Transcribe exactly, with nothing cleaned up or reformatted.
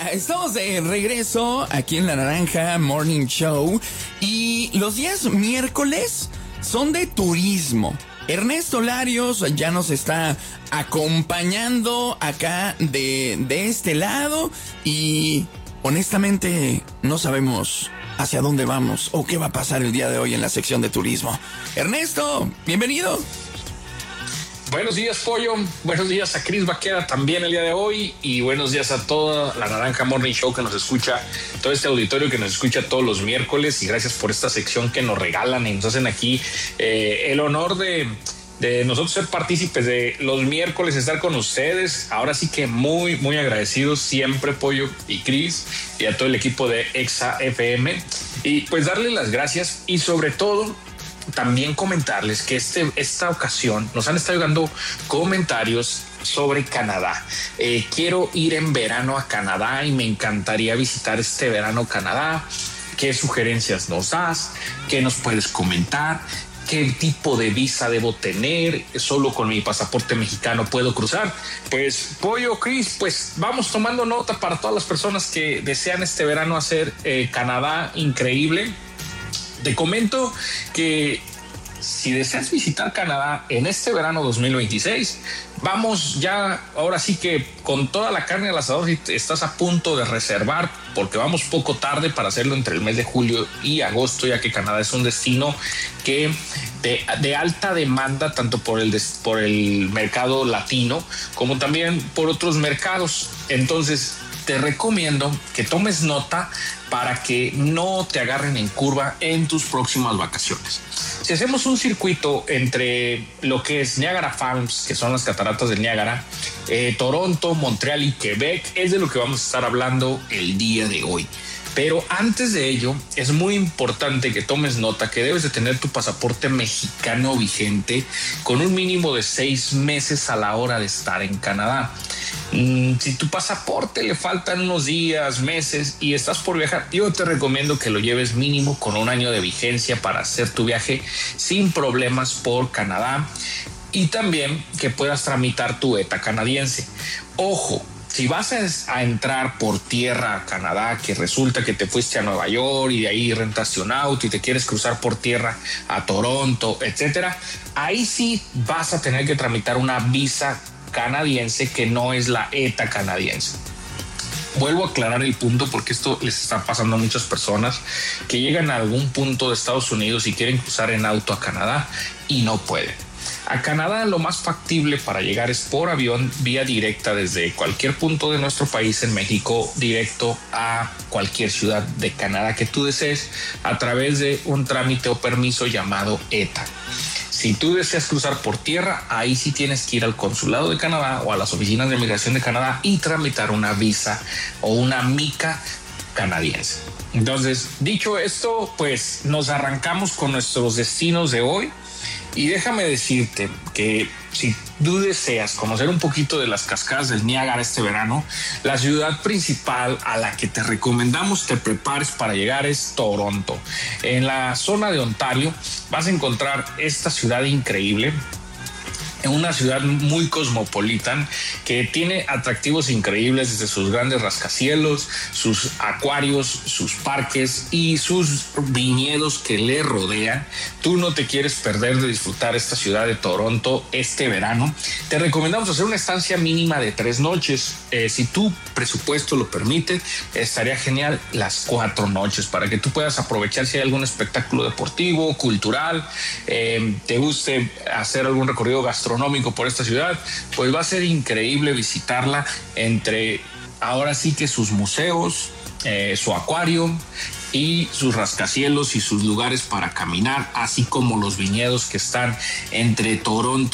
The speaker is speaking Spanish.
Estamos de regreso aquí en La Naranja Morning Show y los días miércoles son de turismo. Ernesto Larios ya nos está acompañando acá de, de este lado y honestamente no sabemos hacia dónde vamos o qué va a pasar el día de hoy en la sección de turismo. Ernesto, bienvenido. Buenos días, Pollo. Buenos días a Cris Vaquera también el día de hoy. Y buenos días a toda la Naranja Morning Show que nos escucha, todo este auditorio que nos escucha todos los miércoles. Y gracias por esta sección que nos regalan y nos hacen aquí eh, el honor de, de nosotros ser partícipes de los miércoles, estar con ustedes. Ahora sí que muy, muy agradecidos siempre, Pollo y Cris, y a todo el equipo de Exa F M. Y pues darles las gracias y sobre todo también comentarles que este, esta ocasión nos han estado llegando comentarios sobre Canadá. Eh, quiero ir en verano a Canadá y me encantaría visitar este verano Canadá. ¿Qué sugerencias nos das? ¿Qué nos puedes comentar? ¿Qué tipo de visa debo tener? ¿Solo con mi pasaporte mexicano puedo cruzar? Pues, Pollo, Cris, pues vamos tomando nota para todas las personas que desean este verano hacer eh, Canadá increíble. Te comento que si deseas visitar Canadá en este verano dos mil veintiséis, vamos ya, ahora sí que con toda la carne al asador, si estás a punto de reservar, porque vamos poco tarde para hacerlo entre el mes de julio y agosto, ya que Canadá es un destino que de, de alta demanda, tanto por el, por el mercado latino como también por otros mercados. Entonces, te recomiendo que tomes nota para que no te agarren en curva en tus próximas vacaciones. Si hacemos un circuito entre lo que es Niagara Falls, que son las cataratas del Niágara, eh, Toronto, Montreal y Quebec, es de lo que vamos a estar hablando el día de hoy. Pero antes de ello, es muy importante que tomes nota que debes de tener tu pasaporte mexicano vigente con un mínimo de seis meses a la hora de estar en Canadá. Si tu pasaporte le faltan unos días, meses y estás por viajar, yo te recomiendo que lo lleves mínimo con un año de vigencia para hacer tu viaje sin problemas por Canadá y también que puedas tramitar tu ETA canadiense. Ojo, si vas a entrar por tierra a Canadá, que resulta que te fuiste a Nueva York y de ahí rentaste un auto y te quieres cruzar por tierra a Toronto, etcétera, ahí sí vas a tener que tramitar una visa canadiense que no es la ETA canadiense. Vuelvo a aclarar el punto porque esto les está pasando a muchas personas que llegan a algún punto de Estados Unidos y quieren cruzar en auto a Canadá y no pueden. A Canadá lo más factible para llegar es por avión, vía directa desde cualquier punto de nuestro país en México, directo a cualquier ciudad de Canadá que tú desees a través de un trámite o permiso llamado ETA. Si tú deseas cruzar por tierra, ahí sí tienes que ir al consulado de Canadá o a las oficinas de migración de Canadá y tramitar una visa o una mica canadiense. Entonces, dicho esto, pues nos arrancamos con nuestros destinos de hoy. Y déjame decirte que si tú deseas conocer un poquito de las cascadas del Niágara este verano, la ciudad principal a la que te recomendamos te prepares para llegar es Toronto. En la zona de Ontario vas a encontrar esta ciudad increíble, en una ciudad muy cosmopolita que tiene atractivos increíbles desde sus grandes rascacielos, sus acuarios, sus parques y sus viñedos que le rodean. Tú no te quieres perder de disfrutar esta ciudad de Toronto este verano. Te recomendamos hacer una estancia mínima de tres noches. Eh, si tu presupuesto lo permite, estaría genial las cuatro noches para que tú puedas aprovechar si hay algún espectáculo deportivo, cultural, eh, te guste hacer algún recorrido gastronómico por esta ciudad, pues va a ser increíble visitarla entre ahora sí que sus museos, eh, su acuario y sus rascacielos y sus lugares para caminar, así como los viñedos que están entre Toronto